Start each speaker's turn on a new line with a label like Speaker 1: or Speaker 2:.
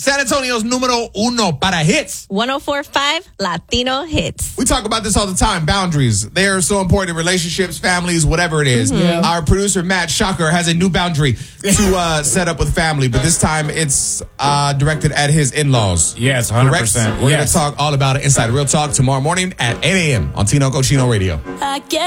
Speaker 1: San Antonio's numero uno para hits.
Speaker 2: 104.5 Latino Hits.
Speaker 1: We talk about this all the time. Boundaries. They are so important in relationships, families, whatever it is.
Speaker 3: Yeah.
Speaker 1: Our producer, Matt Shocker, has a new boundary to set up with family, but this time it's directed at his in-laws.
Speaker 3: Yes, 100%.
Speaker 1: Correct? We're going to talk all about it inside Real Talk tomorrow morning at 8 a.m. on Tino Cochino Radio.
Speaker 4: I get